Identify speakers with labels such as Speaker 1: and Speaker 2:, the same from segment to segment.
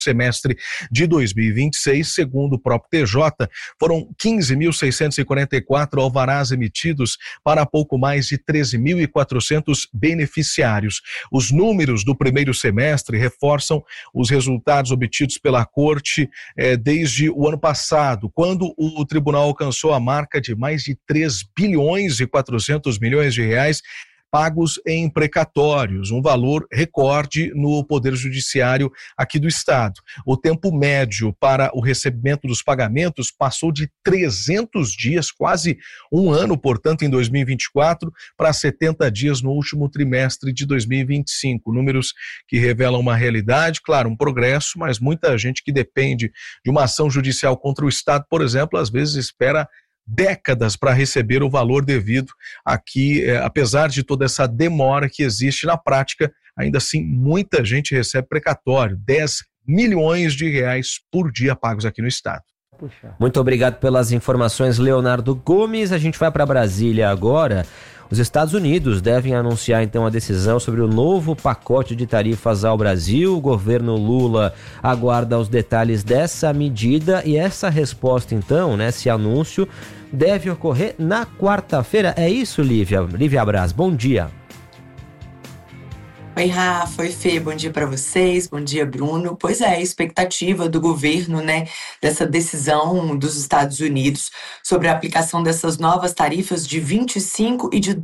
Speaker 1: semestre de 2026, segundo o próprio TJ, foram 15.644 alvarás emitidos para pouco mais de 13.400 beneficiários. Os números do primeiro semestre reforçam os resultados obtidos pela Corte desde o ano passado, quando o tribunal alcançou a marca de mais de 3 bilhões e 400 milhões de reais pagos em precatórios, um valor recorde no Poder Judiciário aqui do Estado. O tempo médio para o recebimento dos pagamentos passou de 300 dias, quase um ano, portanto, em 2024, para 70 dias no último trimestre de 2025. Números que revelam uma realidade, claro, um progresso, mas muita gente que depende de uma ação judicial contra o Estado, por exemplo, às vezes espera décadas para receber o valor devido. Aqui, apesar de toda essa demora que existe na prática, ainda assim muita gente recebe precatório, 10 milhões de reais por dia pagos aqui no estado.
Speaker 2: Muito obrigado pelas informações, Leonardo Gomes. A gente vai para Brasília agora. Os Estados Unidos devem anunciar então a decisão sobre o novo pacote de tarifas ao Brasil. O governo Lula aguarda os detalhes dessa medida e essa resposta então, esse anúncio deve ocorrer na quarta-feira. É isso, Lívia Braz, bom dia.
Speaker 3: Oi, Rafa, oi, Fê, bom dia para vocês, bom dia, Bruno. Pois é, a expectativa do governo, dessa decisão dos Estados Unidos sobre a aplicação dessas novas tarifas de 25% e de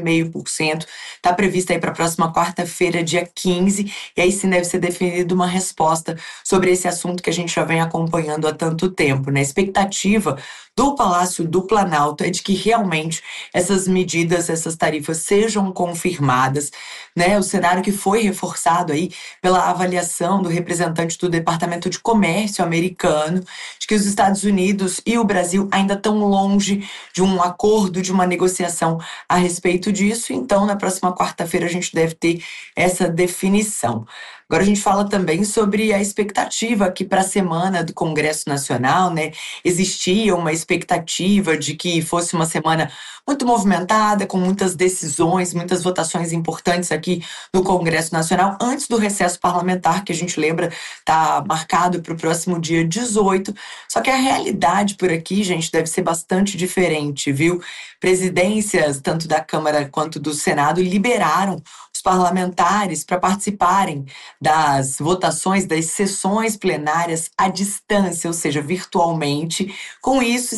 Speaker 3: 12,5%, está prevista aí para a próxima quarta-feira, dia 15, e aí sim deve ser definida uma resposta sobre esse assunto que a gente já vem acompanhando há tanto tempo, A expectativa do Palácio do Planalto é de que realmente essas medidas, essas tarifas sejam confirmadas, O cenário que foi reforçado aí pela avaliação do representante do Departamento de Comércio americano, de que os Estados Unidos e o Brasil ainda estão longe de um acordo, de uma negociação a respeito disso. Então, na próxima quarta-feira, a gente deve ter essa definição. Agora a gente fala também sobre a expectativa que para a semana do Congresso Nacional, existia uma expectativa de que fosse uma semana muito movimentada, com muitas decisões, muitas votações importantes aqui no Congresso Nacional, antes do recesso parlamentar, que a gente lembra está marcado para o próximo dia 18. Só que a realidade por aqui, gente, deve ser bastante diferente, viu? Presidências, tanto da Câmara quanto do Senado, liberaram os parlamentares para participarem das votações, das sessões plenárias à distância, ou seja, virtualmente. Com isso,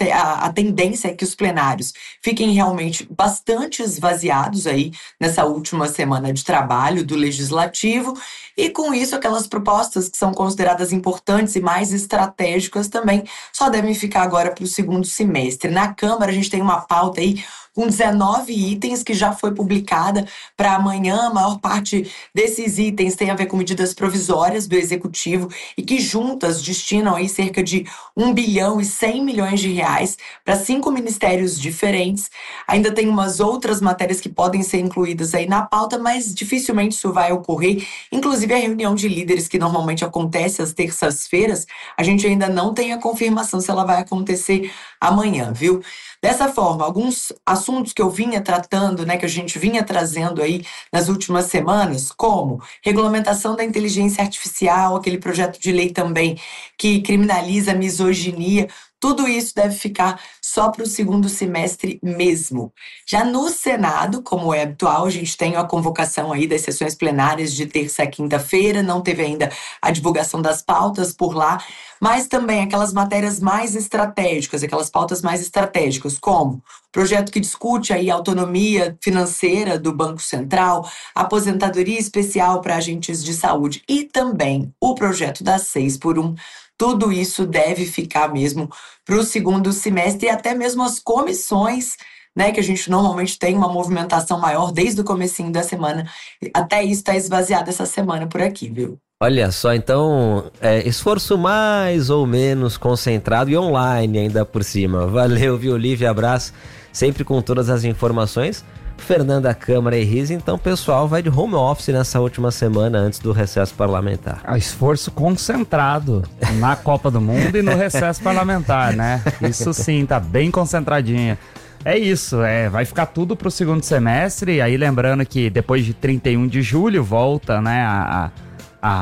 Speaker 3: a tendência é que os plenários fiquem realmente bastante esvaziados aí nessa última semana de trabalho do Legislativo, e com isso aquelas propostas que são consideradas importantes e mais estratégicas também só devem ficar agora para o segundo semestre. Na Câmara a gente tem uma pauta aí com 19 itens que já foi publicada para amanhã. A maior parte desses itens tem a ver com medidas provisórias do Executivo e que juntas destinam aí cerca de 1 bilhão e 100 milhões de reais para 5 ministérios diferentes. Ainda tem umas outras matérias que podem ser incluídas aí na pauta, mas dificilmente isso vai ocorrer. Inclusive a reunião de líderes que normalmente acontece às terças-feiras, a gente ainda não tem a confirmação se ela vai acontecer amanhã, viu? Dessa forma, alguns assuntos que eu vinha tratando, que a gente vinha trazendo aí nas últimas semanas, como regulamentação da inteligência artificial, aquele projeto de lei também que criminaliza a misoginia, tudo isso deve ficar só para o segundo semestre mesmo. Já no Senado, como é habitual, a gente tem a convocação aí das sessões plenárias de terça a quinta-feira, não teve ainda a divulgação das pautas por lá, mas também aquelas matérias mais estratégicas, aquelas pautas mais estratégicas, como projeto que discute aí a autonomia financeira do Banco Central, aposentadoria especial para agentes de saúde e também o projeto da 6x1. Tudo isso deve ficar mesmo para o segundo semestre, e até mesmo as comissões, que a gente normalmente tem uma movimentação maior desde o comecinho da semana. Até isso está esvaziado essa semana por aqui, viu?
Speaker 2: Olha só, então, esforço mais ou menos concentrado e online ainda por cima. Valeu, viu, Lívia? Abraço, sempre com todas as informações. Fernanda Câmara e Riz, então o pessoal vai de home office nessa última semana antes do recesso parlamentar.
Speaker 4: Esforço concentrado na Copa do Mundo e no recesso parlamentar, Isso sim, tá bem concentradinho. É isso, vai ficar tudo pro segundo semestre, e aí lembrando que depois de 31 de julho volta, a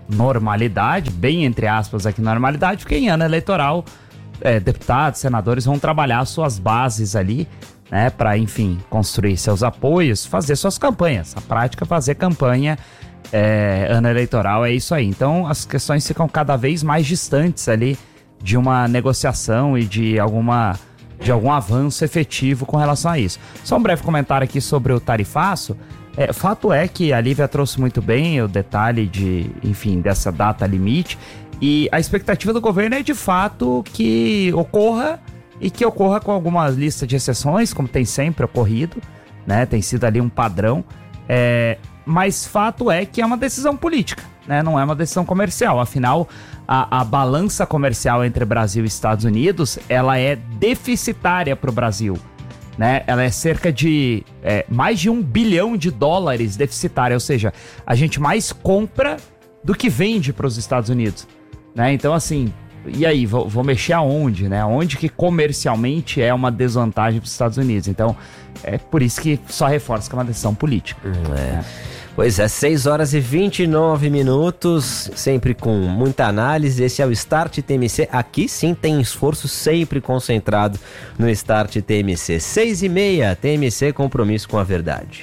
Speaker 4: normalidade, bem entre aspas aqui normalidade, porque em ano eleitoral deputados, senadores vão trabalhar suas bases ali, né, para, enfim, construir seus apoios, fazer suas campanhas. A prática é fazer campanha, ano eleitoral, é isso aí. Então as questões ficam cada vez mais distantes ali de uma negociação e de algum avanço efetivo com relação a isso. Só um breve comentário aqui sobre o tarifaço. Fato é que a Lívia trouxe muito bem o detalhe dessa data limite, e a expectativa do governo é de fato que ocorra, e que ocorra com alguma lista de exceções, como tem sempre ocorrido, né? Tem sido ali um padrão, mas fato é que é uma decisão política, né? Não é uma decisão comercial. Afinal, a balança comercial entre Brasil e Estados Unidos, ela é deficitária para o Brasil, né? Ela é cerca de mais de $1 bilhão deficitária, ou seja, a gente mais compra do que vende para os Estados Unidos, né? Então, assim, e aí, vou mexer aonde, né? Onde que comercialmente é uma desvantagem para os Estados Unidos? Então, é por isso que só reforça que é uma decisão política.
Speaker 2: Pois é, 6h29, sempre com muita análise. Esse é o Start TMC. Aqui sim tem esforço sempre concentrado no Start TMC. 6h30, TMC, compromisso com a verdade.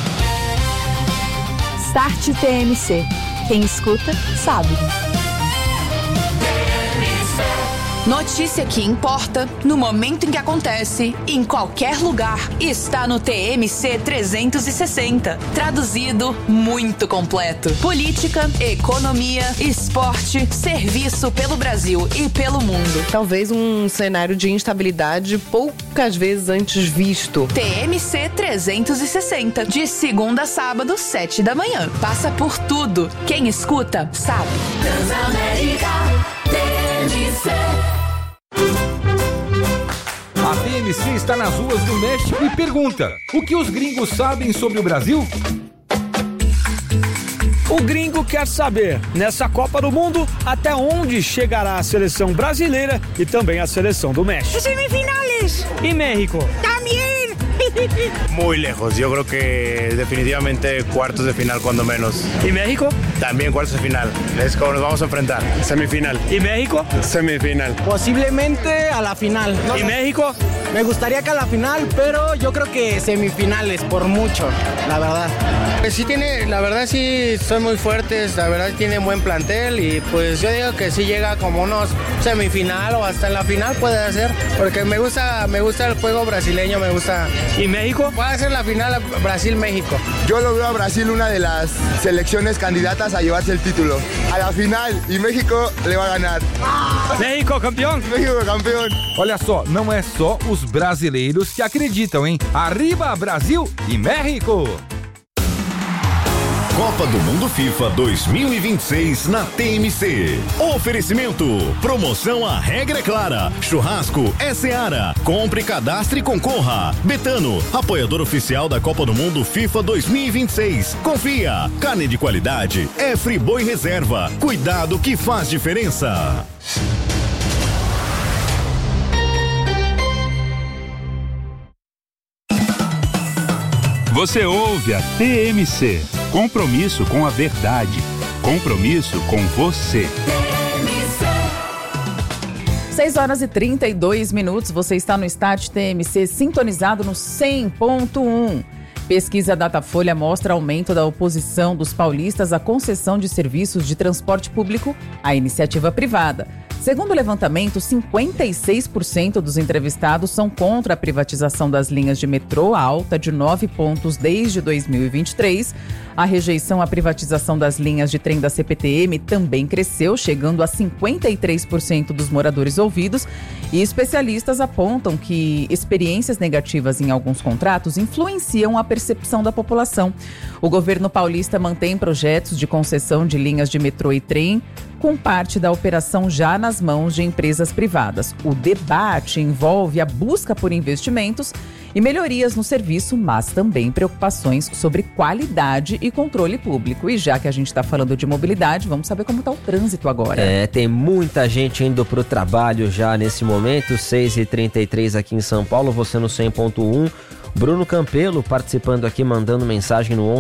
Speaker 5: Start TMC. Quem escuta, sabe.
Speaker 6: Notícia que importa, no momento em que acontece, em qualquer lugar, está no TMC 360. Traduzido, muito completo. Política, economia, esporte, serviço pelo Brasil e pelo mundo.
Speaker 7: Talvez um cenário de instabilidade poucas vezes antes visto.
Speaker 6: TMC 360, de segunda a sábado, 7 da manhã. Passa por tudo. Quem escuta, sabe. Transamérica, TMC.
Speaker 8: A TMC está nas ruas do México e pergunta: o que os gringos sabem sobre o Brasil?
Speaker 9: O gringo quer saber, nessa Copa do Mundo, até onde chegará a seleção brasileira e também a seleção do México.
Speaker 10: Semifinales.
Speaker 9: E México?
Speaker 10: También.
Speaker 11: Muy lejos, yo creo que definitivamente cuartos de final cuando menos.
Speaker 9: ¿Y México?
Speaker 11: También cuartos de final, es como nos vamos a enfrentar. Semifinal.
Speaker 9: ¿Y México?
Speaker 11: Semifinal.
Speaker 12: Posiblemente a la final.
Speaker 9: ¿Y México?
Speaker 12: Me gustaría que a la final, pero yo creo que semifinales, por mucho, la verdad.
Speaker 13: Pues sí tiene, la verdad sí son muy fuertes, la verdad tiene buen plantel y pues yo digo que sí llega como unos semifinal o hasta en la final puede ser, porque me gusta el juego brasileño, me gusta.
Speaker 9: ¿Y México?
Speaker 13: Puede ser la final Brasil-México.
Speaker 14: Yo lo veo a Brasil una de las selecciones candidatas a llevarse el título a la final y México le va a ganar.
Speaker 9: México campeão?
Speaker 14: México campeão.
Speaker 8: Olha só, não é só os brasileiros que acreditam, hein? Arriba Brasil e México!
Speaker 15: Copa do Mundo FIFA 2026 na TMC. Oferecimento. Promoção A Regra é Clara. Churrasco é Seara. Compre, cadastre e concorra. Betano, apoiador oficial da Copa do Mundo FIFA 2026. Confia. Carne de qualidade é Friboi Reserva. Cuidado que faz diferença.
Speaker 16: Você ouve a TMC. Compromisso com a verdade. Compromisso com você.
Speaker 17: 6h32, você está no Start TMC sintonizado no 100.1. Pesquisa Datafolha mostra aumento da oposição dos paulistas à concessão de serviços de transporte público à iniciativa privada. Segundo o levantamento, 56% dos entrevistados são contra a privatização das linhas de metrô, alta de 9 pontos desde 2023. A rejeição à privatização das linhas de trem da CPTM também cresceu, chegando a 53% dos moradores ouvidos. E especialistas apontam que experiências negativas em alguns contratos influenciam a percepção da população. O governo paulista mantém projetos de concessão de linhas de metrô e trem, com parte da operação já nas mãos de empresas privadas. O debate envolve a busca por investimentos e melhorias no serviço, mas também preocupações sobre qualidade e controle público. E já que a gente está falando de mobilidade, vamos saber como está o trânsito agora.
Speaker 2: Tem muita gente indo para o trabalho já nesse momento, 6h33 aqui em São Paulo, você no 100.1. Bruno Campelo participando aqui, mandando mensagem no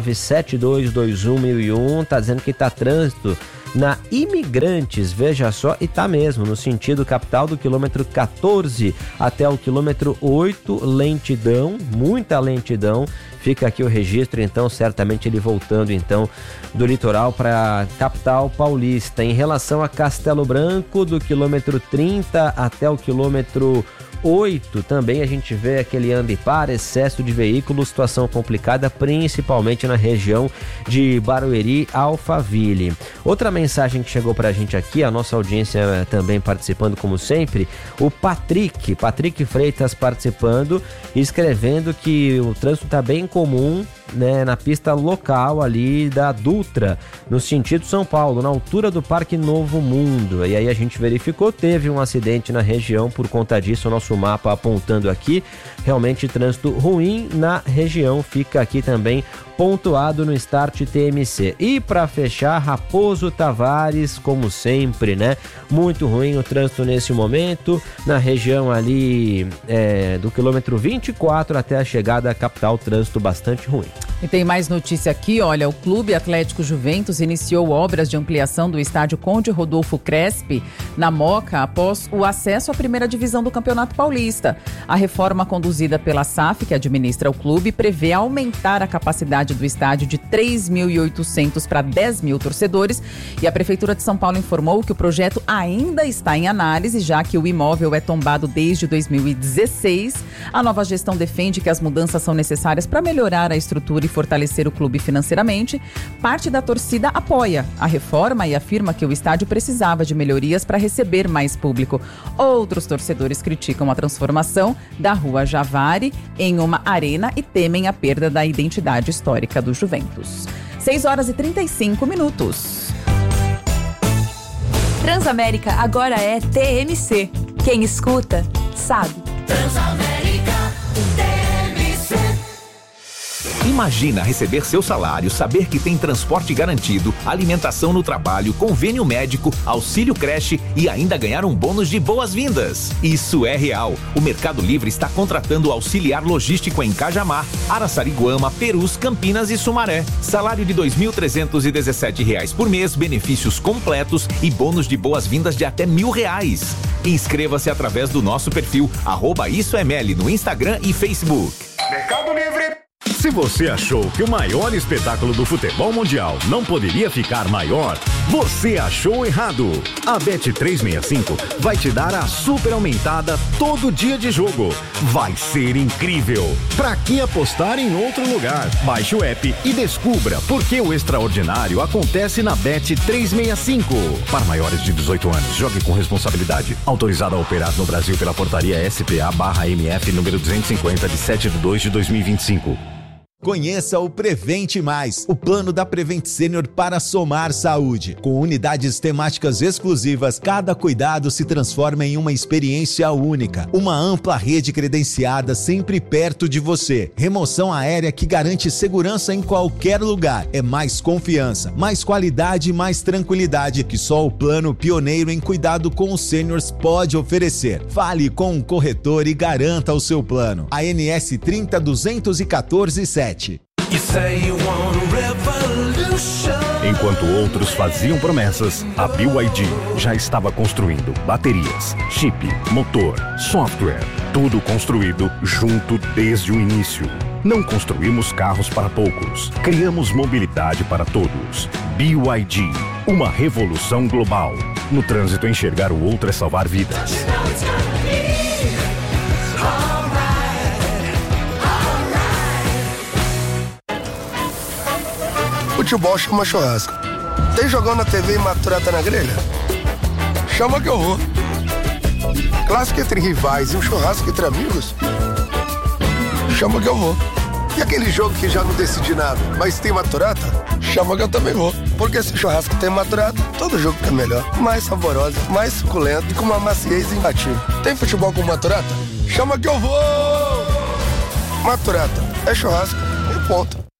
Speaker 2: 11972211001, tá dizendo que tá trânsito na Imigrantes, veja só, e tá mesmo, no sentido capital do quilômetro 14 até o quilômetro 8, lentidão, muita lentidão. Fica aqui o registro, então, certamente ele voltando, então, do litoral para a capital paulista. Em relação a Castelo Branco, do quilômetro 30 até o quilômetro 8, também a gente vê aquele anda e para, excesso de veículos, situação complicada, principalmente na região de Barueri, Alphaville. Outra mensagem que chegou pra gente aqui, a nossa audiência também participando como sempre, o Patrick Freitas participando e escrevendo que o trânsito tá bem comum, né, na pista local ali da Dutra, no sentido São Paulo, na altura do Parque Novo Mundo. E aí a gente verificou, teve um acidente na região, por conta disso o nosso mapa apontando aqui, realmente trânsito ruim na região, fica aqui também pontuado no Start TMC. E para fechar, Raposo Tavares, como sempre, né? Muito ruim o trânsito nesse momento, na região ali do quilômetro 24 até a chegada à capital, trânsito bastante ruim.
Speaker 17: E tem mais notícia aqui, olha, o Clube Atlético Juventus iniciou obras de ampliação do estádio Conde Rodolfo Crespi, na Moca, após o acesso à primeira divisão do Campeonato Paulista. A reforma conduzida pela SAF, que administra o clube, prevê aumentar a capacidade do estádio de 3.800 para 10 mil torcedores, e a Prefeitura de São Paulo informou que o projeto ainda está em análise, já que o imóvel é tombado desde 2016. A nova gestão defende que as mudanças são necessárias para melhorar a estrutura e fortalecer o clube financeiramente. Parte da torcida apoia a reforma e afirma que o estádio precisava de melhorias para receber mais público. Outros torcedores criticam a transformação da Rua Javari em uma arena e temem a perda da identidade histórica do Juventus. 6h35.
Speaker 5: Transamérica agora é TMC. Quem escuta, sabe.
Speaker 10: Transamérica, TMC. Imagina receber seu salário, saber que tem transporte garantido, alimentação no trabalho, convênio médico, auxílio creche e ainda ganhar um bônus de boas-vindas. Isso é real. O Mercado Livre está contratando auxiliar logístico em Cajamar, Araçariguama, Perus, Campinas e Sumaré. Salário de R$ 2.317 por mês, benefícios completos e bônus de boas-vindas de até R$1.000. Inscreva-se através do nosso perfil @IsoEML no Instagram e Facebook.
Speaker 15: Mercado Livre. Se você achou que o maior espetáculo do futebol mundial não poderia ficar maior, você achou errado. A Bet365 vai te dar a super aumentada todo dia de jogo. Vai ser incrível. Pra que apostar em outro lugar? Baixe o app e descubra por que o extraordinário acontece na Bet365. Para maiores de 18 anos, jogue com responsabilidade. Autorizado a operar no Brasil pela portaria SPA/MF número 250 de 7/2/2025.
Speaker 18: Conheça o Prevente Mais, o plano da Prevent Senior para somar saúde. Com unidades temáticas exclusivas, cada cuidado se transforma em uma experiência única. Uma ampla rede credenciada sempre perto de você. Remoção aérea que garante segurança em qualquer lugar. É mais confiança, mais qualidade e mais tranquilidade que só o plano pioneiro em cuidado com os seniors pode oferecer. Fale com um corretor e garanta o seu plano. ANS 30.214/7.
Speaker 15: Enquanto outros faziam promessas, a BYD já estava construindo baterias, chip, motor, software, tudo construído junto desde o início. Não construímos carros para poucos, criamos mobilidade para todos. BYD, uma revolução global. No trânsito, enxergar o outro é salvar vidas.
Speaker 19: Futebol chama churrasco. Tem jogão na TV e maturata na grelha? Chama que eu vou. Clássico entre rivais e um churrasco entre amigos? Chama que eu vou. E aquele jogo que já não decidi nada, mas tem maturata? Chama que eu também vou. Porque se churrasco tem maturata, todo jogo fica melhor. Mais saborosa, mais suculento e com uma maciez imbatível. Tem futebol com maturata? Chama que eu vou! Maturata é churrasco e ponto.